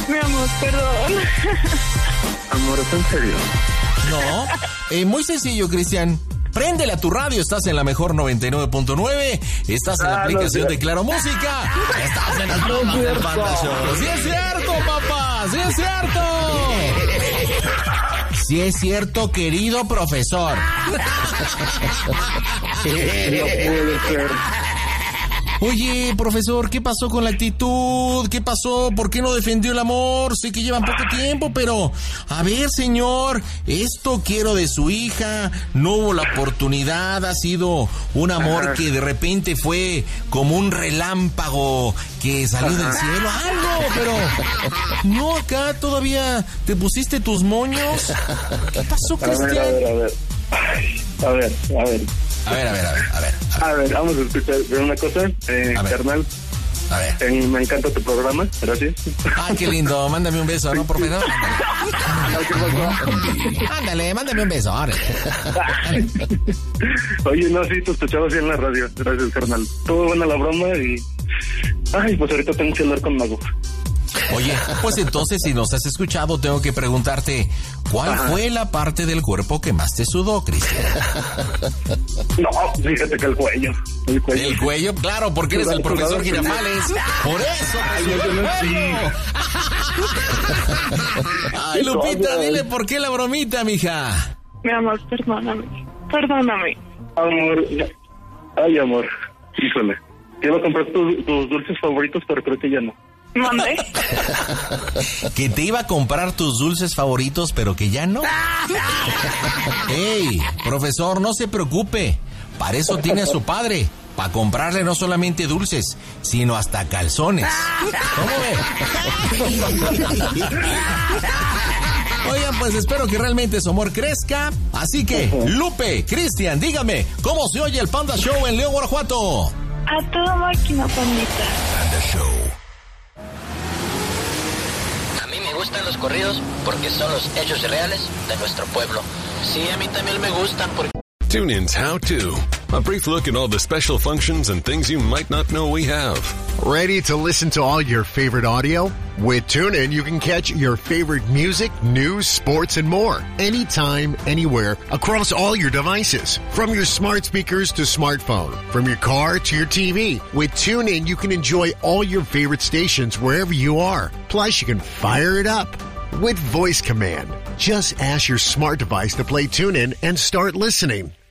Mi amor, perdón. Amor, ¿es en serio? No, muy sencillo, Cristian. Préndele a tu radio, estás en la mejor 99.9, estás en la aplicación de Claro Música, estás en las bromas del Panda Show. ¡Sí es cierto, papá! ¡Sí es cierto! Sí es cierto, querido profesor. No puede ser. Oye, profesor, ¿qué pasó con la actitud? ¿Qué pasó? ¿Por qué no defendió el amor? Sé que llevan poco tiempo, pero... A ver, señor, esto quiero de su hija. No hubo la oportunidad, ha sido un amor que de repente fue como un relámpago que salió del cielo. Algo, pero... No, acá todavía te pusiste tus moños. ¿Qué pasó, Cristian? A ver. A ver, vamos a escuchar una cosa, carnal. A ver. Me encanta tu programa, gracias. Ah, qué lindo, mándame un beso, ¿no, profesor? Ándale, mándame un beso, ahora. Oye, no, sí, te escuchaba así en la radio, gracias, carnal. Estuvo buena la broma y... Ay, pues ahorita tengo que hablar con Mago. Oye, pues entonces si nos has escuchado, tengo que preguntarte, ¿cuál fue la parte del cuerpo que más te sudó, Cristian? No, fíjate que el cuello. ¿El cuello? Claro, porque eres el profesor Girafales. Por eso. Ay, Lupita, dile por qué la bromita, mija. Mi amor, perdóname. Perdóname. Amor, ay, amor, híjole. Te iba a comprar tus dulces favoritos, pero creo que ya no. ¿Mande? Que te iba a comprar tus dulces favoritos, pero que ya no. Ey, profesor, no se preocupe. Para eso tiene a su padre. Para comprarle no solamente dulces, sino hasta calzones. ¿Cómo ve? Oigan, pues espero que realmente su amor crezca. Así que, Lupe, Cristian, dígame, ¿cómo se oye el Panda Show en León, Guanajuato? A toda máquina, pandita. Panda Show. Me gustan los corridos porque son los hechos reales de nuestro pueblo. Sí, a mí también me gustan porque... TuneIn's How To. A brief look at all the special functions and things you might not know we have. Ready to listen to all your favorite audio? With TuneIn, you can catch your favorite music, news, sports, and more. Anytime, anywhere, across all your devices. From your smart speakers to smartphone. From your car to your TV. With TuneIn, you can enjoy all your favorite stations wherever you are. Plus, you can fire it up with voice command. Just ask your smart device to play TuneIn and start listening.